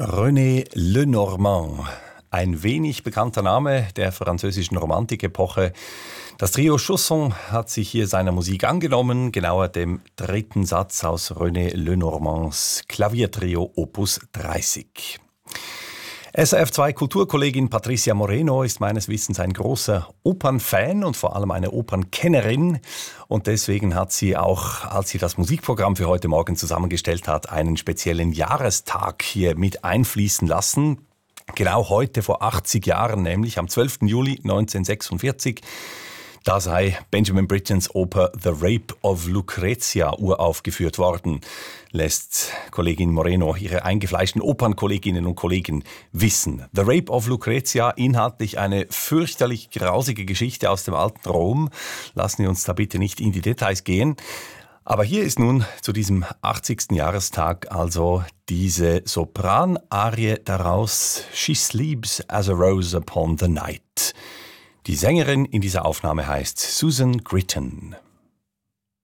René Lenormand, ein wenig bekannter Name der französischen Romantikepoche. Das Trio Chausson hat sich hier seiner Musik angenommen, genauer dem dritten Satz aus René Lenormands Klaviertrio Opus 30. SRF2 Kulturkollegin Patricia Moreno ist meines Wissens ein großer Opernfan und vor allem eine Opernkennerin. Und deswegen hat sie auch, als sie das Musikprogramm für heute Morgen zusammengestellt hat, einen speziellen Jahrestag hier mit einfließen lassen. Genau heute vor 80 Jahren, nämlich am 12. Juli 1946. Da sei Benjamin Brittens Oper The Rape of Lucrezia uraufgeführt worden, lässt Kollegin Moreno ihre eingefleischten Opernkolleginnen und Kollegen wissen. The Rape of Lucrezia, inhaltlich eine fürchterlich grausige Geschichte aus dem alten Rom. Lassen Sie uns da bitte nicht in die Details gehen. Aber hier ist nun zu diesem 80. Jahrestag also diese Sopranarie daraus, She sleeps as a rose upon the night. Die Sängerin in dieser Aufnahme heißt Susan Gritton.